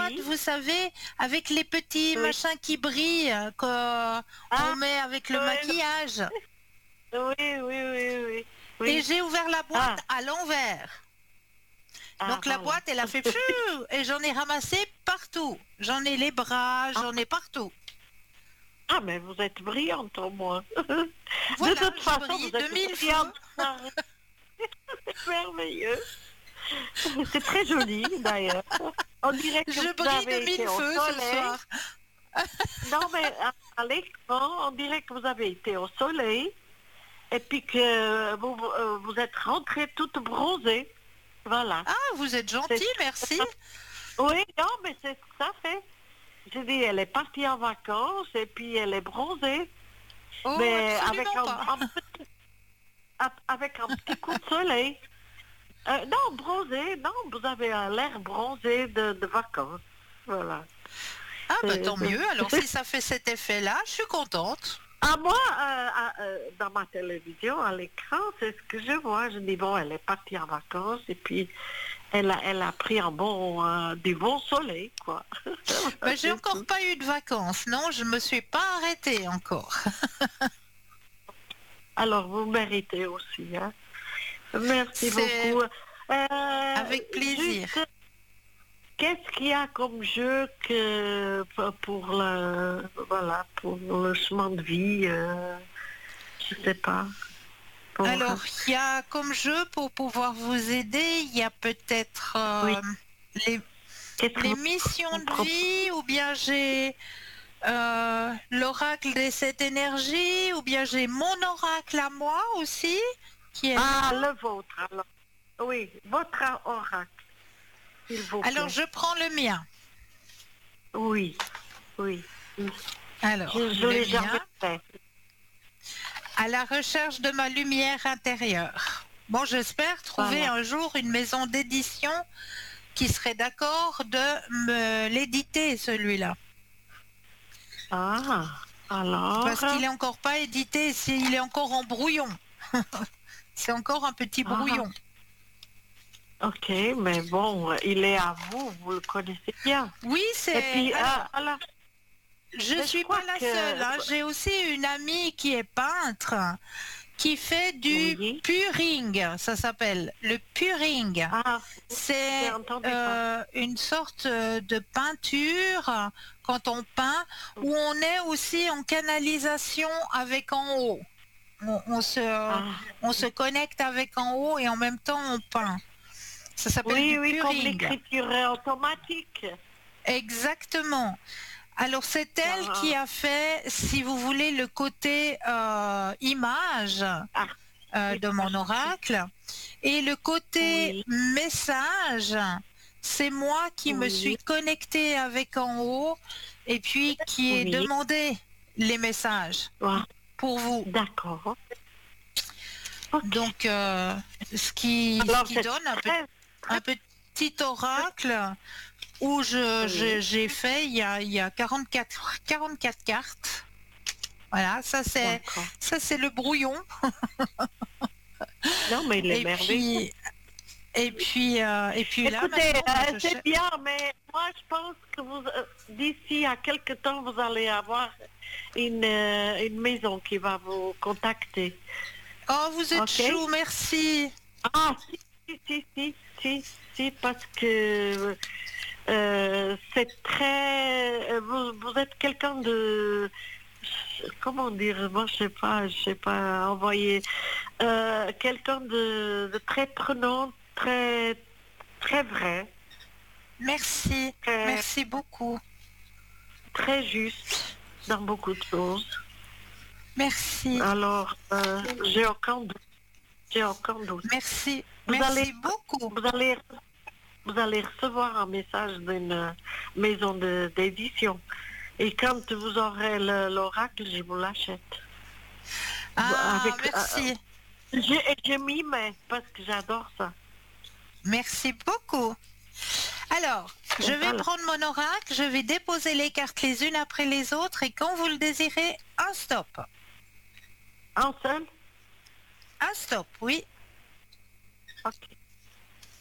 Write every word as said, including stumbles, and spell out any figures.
boîte, vous savez, avec les petits Oui. machins qui brillent, qu'on Ah, met avec le oui, maquillage. oui, oui, oui, oui. oui. Et j'ai ouvert la boîte Ah, à l'envers. ah, Donc la voilà. boîte, elle a fait pfiou, et j'en ai ramassé partout. J'en ai les bras, Ah, j'en ai partout. ah, mais vous êtes brillante au moins. De Voilà, toute je façon, brille vous de êtes mille brillante. feux. C'est merveilleux. C'est très joli d'ailleurs. On dirait que Je vous brille de avez été mille au feux ce soleil. soir. Non, mais à, à l'écran, on dirait que vous avez été au soleil et puis que vous, euh, vous êtes rentrée toute bronzée. Voilà. Ah, vous êtes C'est- gentil, merci. Oui, non, mais c'est ce que ça fait. J'ai dit, elle est partie en vacances et puis elle est bronzée. Oh, Mais avec absolument un, pas. un petit, avec un petit coup de soleil. Euh, non, bronzé, non, vous avez un l'air bronzé de, de vacances. Voilà. Ah, bah C'est- tant mieux. Alors, si ça fait cet effet-là, je suis contente. À moi, euh, à- euh, dans ma télévision, à l'écran, c'est ce que je vois. Je dis, bon, elle est partie en vacances et puis elle a, elle a pris un bon, euh, du bon soleil, quoi. Bah, j'ai C'est encore tout. pas eu de vacances. Non, je me suis pas arrêtée encore. Alors, vous méritez aussi. Hein. Merci C'est beaucoup. Euh, avec plaisir. juste, qu'est-ce qu'il y a comme jeu que pour le, voilà, pour le chemin de vie, euh, je sais pas. Pour, Alors, il y a comme jeu pour pouvoir vous aider, il y a peut-être oui. euh, les, Qu'est-ce que les vous missions de proposez? vie, ou bien j'ai euh, l'oracle des sept énergies, ou bien j'ai mon oracle à moi aussi, qui est Ah, là. le vôtre, alors. Oui, votre oracle, s'il vous Alors, plaît. je prends le mien. Oui, oui. oui. Alors, Je, je le l'ai jamais mien, fait. à la recherche de ma lumière intérieure. Bon, j'espère trouver Voilà. un jour une maison d'édition qui serait d'accord de me l'éditer, celui-là. Ah, alors. Parce qu'il est encore pas édité, c'est- il est encore en brouillon. C'est encore un petit Ah, brouillon. ok, mais bon, il est à vous, vous le connaissez bien. Oui, Et c'est... puis, Alors, ah, alors, je mais je suis pas crois la seule, que... hein. J'ai aussi une amie qui est peintre, qui fait du Oui. puring, ça s'appelle. Le puring. Ah, j'ai C'est entendu pas. euh, une sorte euh, de peinture, quand on peint, où on est aussi en canalisation avec en haut. On, on se, Ah, on se connecte avec en haut et en même temps on peint. Ça s'appelle oui, du oui, comme puring. l'écriture est automatique. Exactement. Alors c'est elle qui Ah, a fait, si vous voulez, le côté euh, image ah, euh, oui, de mon oracle, et le côté oui, message, c'est moi qui me suis oui, connectée avec en haut et puis qui ai oui. demandé les messages Ah, pour vous. d'accord. Ok. Donc, euh, ce qui, ce Alors, qui c'est donne un, pe- très, un très, petit oracle où je, je- oui. j'ai fait, il y a, il y a quarante-quatre, quarante-quatre cartes. Voilà, ça c'est, D'accord. ça c'est le brouillon. Non, mais il est Et merveilleux. puis, et puis, euh, et puis là Écoutez, maintenant, moi, euh, je c'est cher- bien, mais moi, je pense que vous, euh, d'ici à quelque temps, vous allez avoir une, euh, une maison qui va vous contacter. Oh, vous êtes OK? chou, merci. Ah, si, si, si, si, si, si, parce que euh, c'est très... euh, Vous, vous êtes quelqu'un de... Comment dire? Moi, je sais pas, je sais pas envoyer... Euh, quelqu'un de, de très prenant, très, très vrai, Merci, très, merci beaucoup. très juste dans beaucoup de choses. Merci, Alors, euh, j'ai aucun doute. J'ai aucun doute. merci, Vous allez, merci beaucoup. vous allez, vous allez recevoir un message d'une maison de- d'édition. Et quand vous aurez le- l'oracle, je vous l'achète. Ah, Avec, euh, merci, je, et je m'y mets parce que j'adore ça. merci beaucoup. Alors, je vais Voilà. prendre mon oracle, je vais déposer les cartes les unes après les autres et quand vous le désirez, un stop. Un seul? Un stop, oui. Ok.